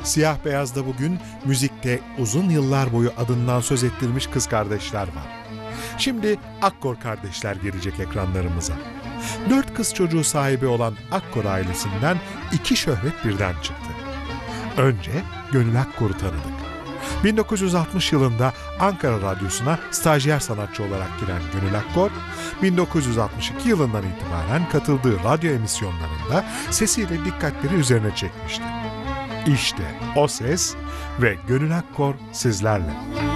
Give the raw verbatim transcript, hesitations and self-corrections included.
Siyah Beyaz'da bugün müzikte uzun yıllar boyu adından söz ettirmiş kız kardeşler var. Şimdi Akkor kardeşler gelecek ekranlarımıza. Dört kız çocuğu sahibi olan Akkor ailesinden iki şöhret birden çıktı. Önce Gönül Akkor'u tanıdık. bin dokuz yüz altmış yılında Ankara Radyosu'na stajyer sanatçı olarak giren Gönül Akkor, bin dokuz yüz altmış iki yılından itibaren katıldığı radyo emisyonlarında sesiyle dikkatleri üzerine çekmişti. İşte o ses ve Gönül Akkor sizlerle.